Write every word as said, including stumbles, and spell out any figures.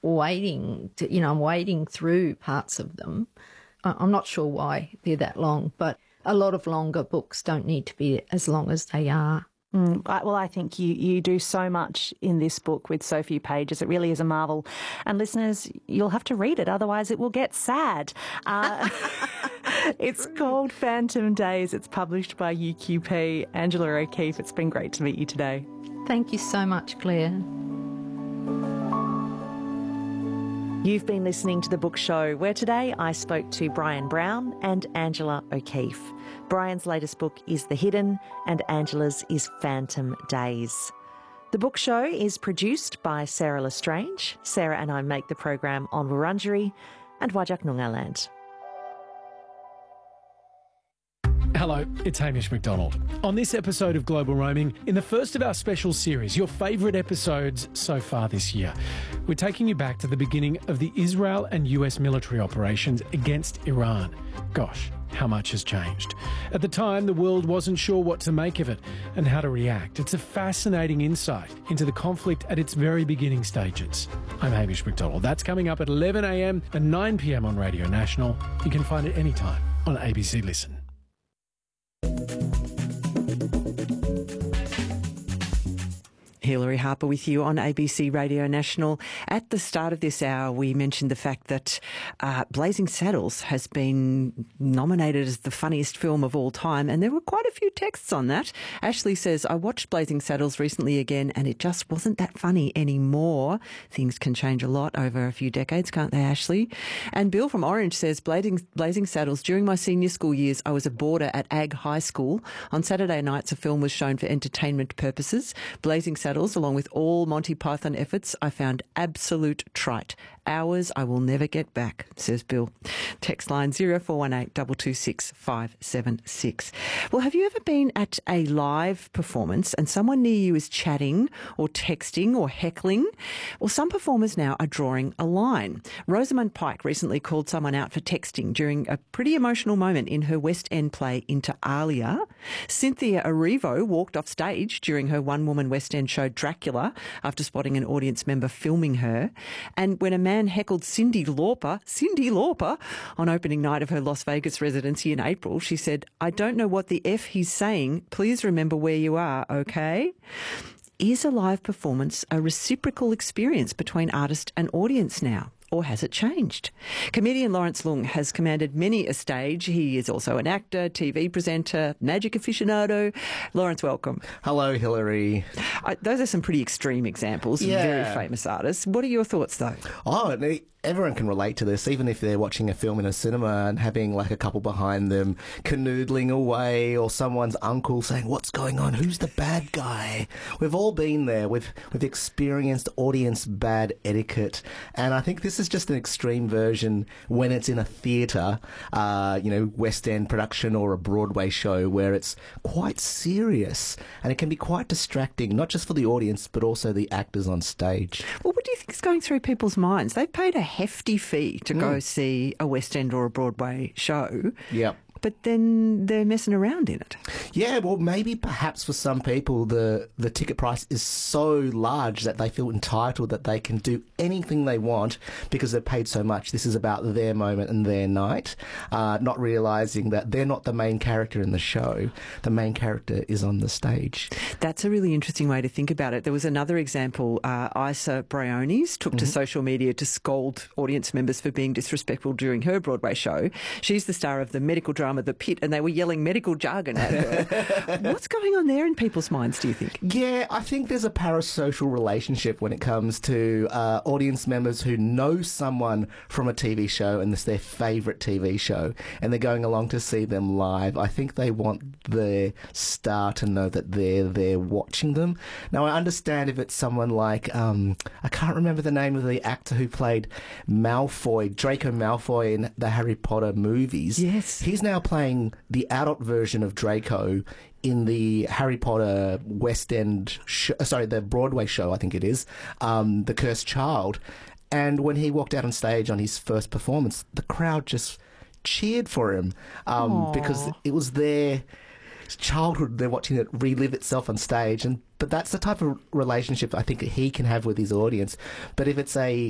waiting to, you know, I'm wading through parts of them. I'm not sure why they're that long, but a lot of longer books don't need to be as long as they are. Mm, I, well, I think you, you do so much in this book with so few pages. It really is a marvel. And listeners, you'll have to read it, otherwise it will get sad. Uh, it's called Phantom Days. It's published by U Q P. Angela O'Keeffe, it's been great to meet you today. Thank you so much, Claire. You've been listening to The Book Show, where today I spoke to Brian Brown and Angela O'Keeffe. Brian's latest book is The Hidden and Angela's is Phantom Days. The Book Show is produced by Sarah Lestrange. Sarah and I make the program on Wurundjeri and Whadjuk Noongar land. Hello, it's Hamish McDonald. On this episode of Global Roaming, in the first of our special series, your favourite episodes so far this year, we're taking you back to the beginning of the Israel and U S military operations against Iran. Gosh, how much has changed. At the time, the world wasn't sure what to make of it and how to react. It's a fascinating insight into the conflict at its very beginning stages. I'm Hamish McDonald. That's coming up at eleven a m and nine p m on Radio National. You can find it anytime on A B C Listen. Hilary Harper with you on A B C Radio National. At the start of this hour, we mentioned the fact that uh, Blazing Saddles has been nominated as the funniest film of all time, and there were quite a few texts on that. Ashley says, I watched Blazing Saddles recently again, and it just wasn't that funny anymore. Things can change a lot over a few decades, can't they, Ashley? And Bill from Orange says, Blazing, Blazing Saddles, during my senior school years, I was a boarder at Ag High School. On Saturday nights, a film was shown for entertainment purposes. Blazing Saddles, along with all Monty Python efforts, I found absolute trite. Hours I will never get back, says Bill. Text line zero four one eight two two six five seven six. Well, have you ever been at a live performance and someone near you is chatting or texting or heckling? Well, some performers now are drawing a line. Rosamund Pike recently called someone out for texting during a pretty emotional moment in her West End play Inter Alia. Cynthia Erivo walked off stage during her one-woman West End show Dracula after spotting an audience member filming her. And when a man heckled Cyndi Lauper, Cyndi Lauper, on opening night of her Las Vegas residency in April, she said, I don't know what the F he's saying. Please remember where you are, okay? Is a live performance a reciprocal experience between artist and audience now? Or has it changed? Comedian Lawrence Leung has commanded many a stage. He is also an actor, T V presenter, magic aficionado. Lawrence, welcome. Hello, Hilary. I, those are some pretty extreme examples of Yeah. very famous artists. What are your thoughts, though? Oh, everyone can relate to this, even if they're watching a film in a cinema and having like a couple behind them canoodling away, or someone's uncle saying, what's going on? Who's the bad guy? We've all been there. We've, we've experienced audience bad etiquette. And I think this is just an extreme version when it's in a theatre, uh, you know, West End production or a Broadway show where it's quite serious and it can be quite distracting, not just for the audience, but also the actors on stage. Well, what do you think is going through people's minds? They've paid a hefty fee to Mm. go see a West End or a Broadway show. Yep. But then they're messing around in it. Yeah, well, maybe perhaps for some people the, the ticket price is so large that they feel entitled that they can do anything they want because they've paid so much. This is about their moment and their night, uh, not realising that they're not the main character in the show. The main character is on the stage. That's a really interesting way to think about it. There was another example. Uh, Isa Briones took to Mhm. social social media to scold audience members for being disrespectful during her Broadway show. She's the star of the medical drama The Pit, and they were yelling medical jargon at her. What's going on there in people's minds, do you think? Yeah, I think there's a parasocial relationship when it comes to uh, audience members who know someone from a T V show and it's their favourite T V show and they're going along to see them live. I think they want their star to know that they're there watching them. Now, I understand if it's someone like, um, I can't remember the name of the actor who played Malfoy, Draco Malfoy in the Harry Potter movies. Yes. He's now playing the adult version of Draco in the Harry Potter West End, sh- sorry, the Broadway show, I think it is, um, The Cursed Child. And when he walked out on stage on his first performance, the crowd just cheered for him um, because it was their childhood. They're watching it relive itself on stage. And but that's the type of relationship I think he can have with his audience. But if it's a